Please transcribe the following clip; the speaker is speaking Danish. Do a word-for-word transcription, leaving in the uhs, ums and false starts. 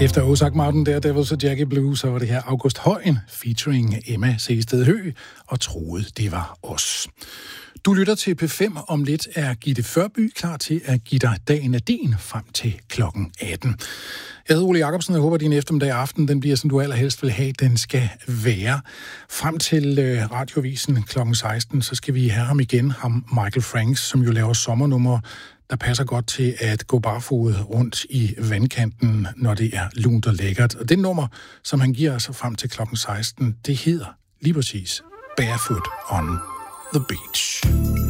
Efter Ozark Mountain, Daredevils og Jackie Blue, så var det her August Højen featuring Emma Seested Høgh og troede, det var os. Du lytter til P fem. Om lidt er Gitte Førby klar til at give dig dagen af din frem til klokken atten. Jeg hedder Ole Jacobsen, og jeg håber, at din eftermiddag og aften den bliver, som du allerhelst vil have, den skal være. Frem til øh, radiovisen klokken seksten, så skal vi have ham igen, ham Michael Franks, som jo laver sommernummer, der passer godt til at gå barfodet rundt i vandkanten, når det er lunt og lækkert. Og det nummer, som han giver sig frem til klokken seksten, det hedder lige præcis Barefoot on the Beach.